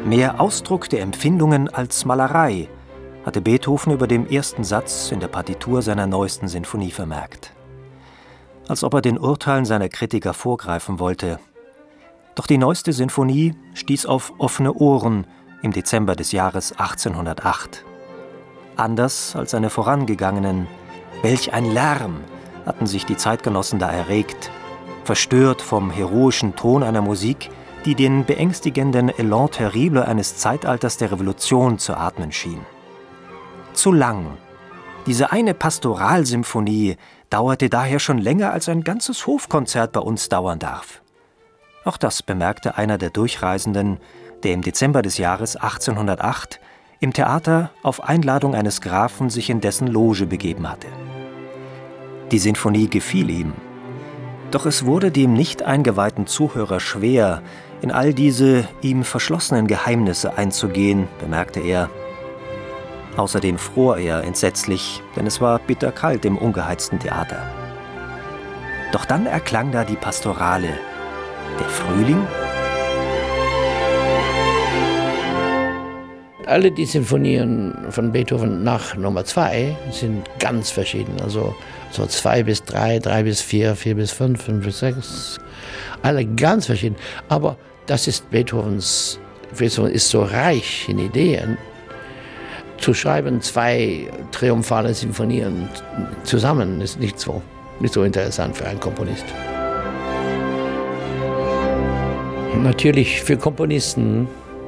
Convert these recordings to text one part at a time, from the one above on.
Mehr Ausdruck der Empfindungen als Malerei, hatte Beethoven über dem ersten Satz in der Partitur seiner neuesten Sinfonie vermerkt. Als ob er den Urteilen seiner Kritiker vorgreifen wollte. Doch die neueste Sinfonie stieß auf offene Ohren im Dezember des Jahres 1808. Anders als seine vorangegangenen. Welch ein Lärm hatten sich die Zeitgenossen da erregt, verstört vom heroischen Ton einer Musik, die den beängstigenden Elan terrible eines Zeitalters der Revolution zu atmen schien. Zu lang. Diese eine Pastoralsymphonie dauerte daher schon länger, als ein ganzes Hofkonzert bei uns dauern darf. Auch das bemerkte einer der Durchreisenden, der im Dezember des Jahres 1808 im Theater auf Einladung eines Grafen sich in dessen Loge begeben hatte. Die Sinfonie gefiel ihm. Doch es wurde dem nicht eingeweihten Zuhörer schwer, in all diese ihm verschlossenen Geheimnisse einzugehen, bemerkte er. Außerdem fror er entsetzlich, denn es war bitterkalt im ungeheizten Theater. Doch dann erklang da die Pastorale. Der Frühling? Alle die Sinfonien von Beethoven nach Nummer 2 sind ganz verschieden. Also so 2 bis 3, 3 bis 4, 4 bis 5, 5 bis 6. Alle ganz verschieden. Aber das ist Beethoven ist so reich in Ideen. Zu schreiben 2 triumphale Sinfonien zusammen ist nicht so interessant für einen Komponist. Natürlich für Komponisten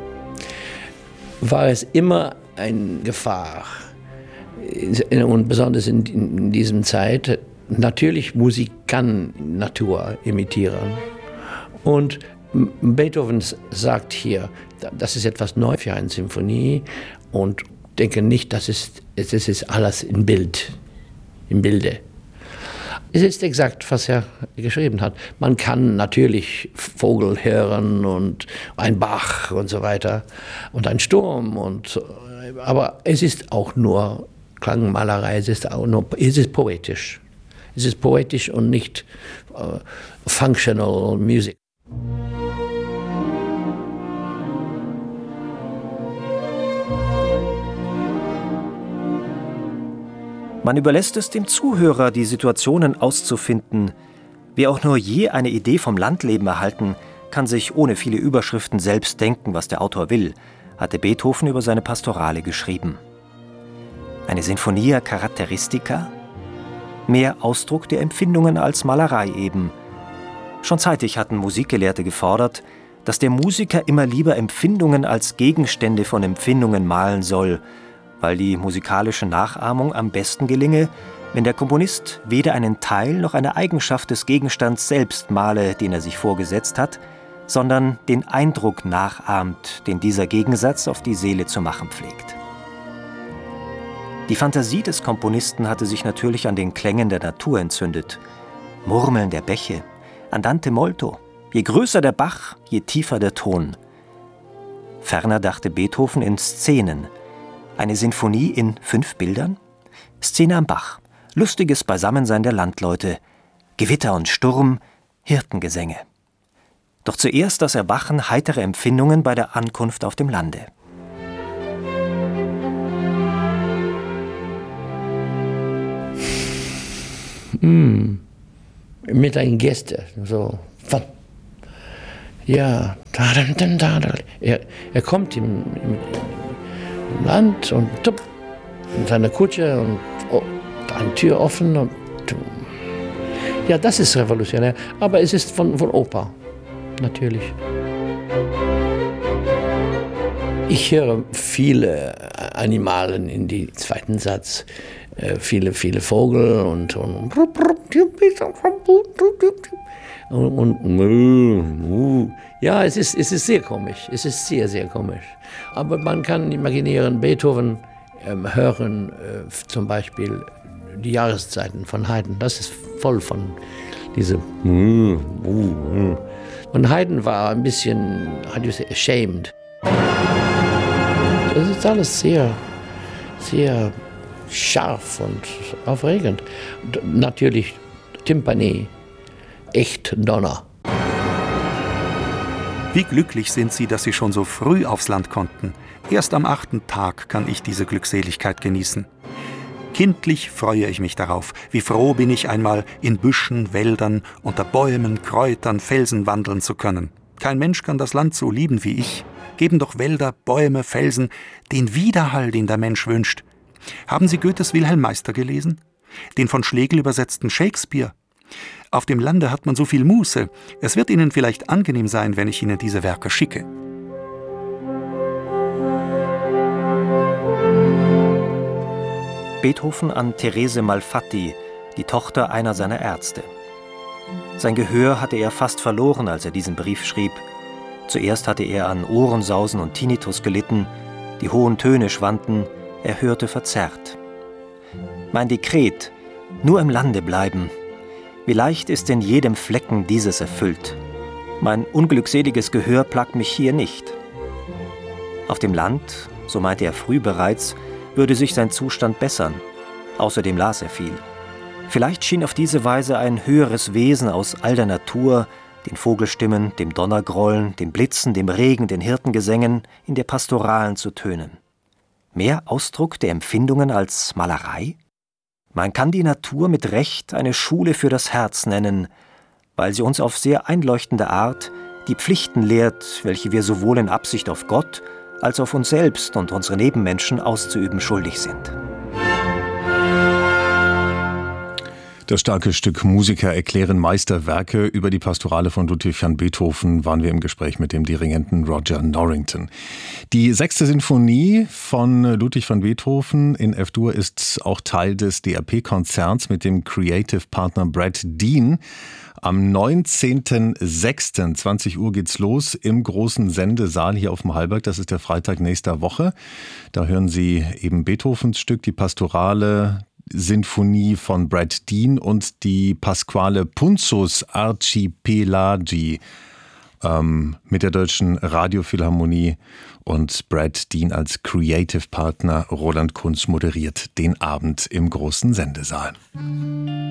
war es immer eine Gefahr, und besonders in dieser Zeit. Natürlich, Musik kann Natur imitieren. Und Beethoven sagt hier, das ist etwas neu für eine Sinfonie und denke nicht, es ist alles im Bilde. Es ist exakt, was er geschrieben hat. Man kann natürlich Vogel hören und ein Bach und so weiter und ein Sturm aber es ist auch nur Klangmalerei, es ist poetisch. Es ist poetisch und nicht functional music. Man überlässt es dem Zuhörer, die Situationen auszufinden. Wer auch nur je eine Idee vom Landleben erhalten, kann sich ohne viele Überschriften selbst denken, was der Autor will, hatte Beethoven über seine Pastorale geschrieben. Eine Sinfonia Charakteristica? Mehr Ausdruck der Empfindungen als Malerei eben. Schon zeitig hatten Musikgelehrte gefordert, dass der Musiker immer lieber Empfindungen als Gegenstände von Empfindungen malen soll, weil die musikalische Nachahmung am besten gelinge, wenn der Komponist weder einen Teil noch eine Eigenschaft des Gegenstands selbst male, den er sich vorgesetzt hat, sondern den Eindruck nachahmt, den dieser Gegensatz auf die Seele zu machen pflegt. Die Fantasie des Komponisten hatte sich natürlich an den Klängen der Natur entzündet. Murmeln der Bäche, andante molto, je größer der Bach, je tiefer der Ton. Ferner dachte Beethoven in Szenen. Eine Sinfonie in 5 Bildern? Szene am Bach, lustiges Beisammensein der Landleute, Gewitter und Sturm, Hirtengesänge. Doch zuerst das Erwachen heiterer Empfindungen bei der Ankunft auf dem Lande. Mit einem Gäste, so. Ja, er kommt im Land und in seiner Kutsche und eine Tür offen und ja, das ist revolutionär, aber es ist von Oper, natürlich. Ich höre viele Animalen in den zweiten Satz, viele Vögel und ja, es ist sehr komisch, es ist sehr, sehr komisch. Aber man kann imaginieren, Beethoven hören zum Beispiel die Jahreszeiten von Haydn, das ist voll von diese und Haydn war ein bisschen, how do you say, ashamed. Das ist alles sehr, sehr scharf und aufregend. Und natürlich Timpani, echt Donner. Wie glücklich sind sie, dass sie schon so früh aufs Land konnten. Erst am 8. Tag kann ich diese Glückseligkeit genießen. Kindlich freue ich mich darauf. Wie froh bin ich einmal, in Büschen, Wäldern, unter Bäumen, Kräutern, Felsen wandeln zu können. Kein Mensch kann das Land so lieben wie ich. Geben doch Wälder, Bäume, Felsen den Widerhall, den der Mensch wünscht. Haben Sie Goethes Wilhelm Meister gelesen? Den von Schlegel übersetzten Shakespeare? Auf dem Lande hat man so viel Muße. Es wird Ihnen vielleicht angenehm sein, wenn ich Ihnen diese Werke schicke. Beethoven an Therese Malfatti, die Tochter einer seiner Ärzte. Sein Gehör hatte er fast verloren, als er diesen Brief schrieb. Zuerst hatte er an Ohrensausen und Tinnitus gelitten, die hohen Töne schwanden, er hörte verzerrt. Mein Dekret, nur im Lande bleiben. Wie leicht ist in jedem Flecken dieses erfüllt. Mein unglückseliges Gehör plagt mich hier nicht. Auf dem Land, so meinte er früh bereits, würde sich sein Zustand bessern. Außerdem las er viel. Vielleicht schien auf diese Weise ein höheres Wesen aus all der Natur, den Vogelstimmen, dem Donnergrollen, dem Blitzen, dem Regen, den Hirtengesängen, in der Pastoralen zu tönen. Mehr Ausdruck der Empfindungen als Malerei? Man kann die Natur mit Recht eine Schule für das Herz nennen, weil sie uns auf sehr einleuchtende Art die Pflichten lehrt, welche wir sowohl in Absicht auf Gott als auf uns selbst und unsere Nebenmenschen auszuüben schuldig sind. Das starke Stück Musiker erklären Meisterwerke. Über die Pastorale von Ludwig van Beethoven waren wir im Gespräch mit dem Dirigenten Roger Norrington. Die 6. Sinfonie von Ludwig van Beethoven in F-Dur ist auch Teil des DRP-Konzerts mit dem Creative Partner Brad Dean. Am 19.06. 20 Uhr geht's los im großen Sendesaal hier auf dem Hallberg. Das ist der Freitag nächster Woche. Da hören Sie eben Beethovens Stück, die Pastorale Sinfonie von Brad Dean und die Pasquale Punzos Archipelagi mit der Deutschen Radiophilharmonie und Brad Dean als Creative Partner. Roland Kunz moderiert den Abend im großen Sendesaal.